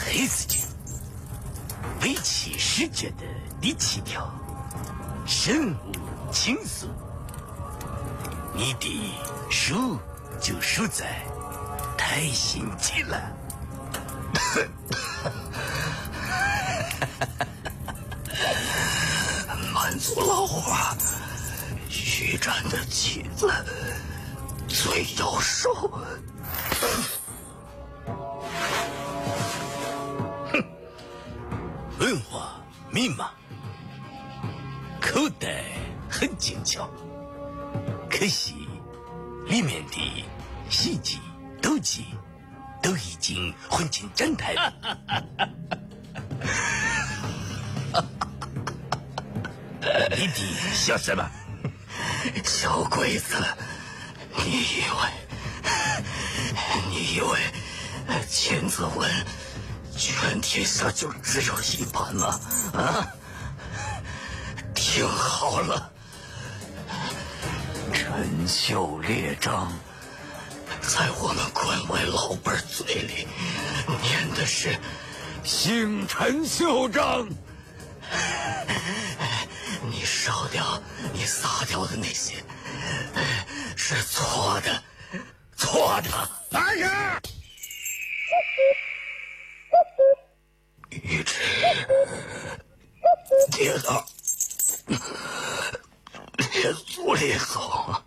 黑子军，为起使者的第7条，任务轻松。你的输就输在太心急了。 满族老话，徐战的妻子最要瘦。 文化密码，口袋很精巧，可惜里面的细节斗技都已经混进站台了。你的笑什么？ 小鬼子，你以为千字文全天下就只有一版吗？啊！听好了，陈秀列张在我们关外老辈嘴里念的是姓陈秀章。你烧掉、你撒掉的那些，是错的，错的。 来人！ 尉迟，跌倒，列祖列宗，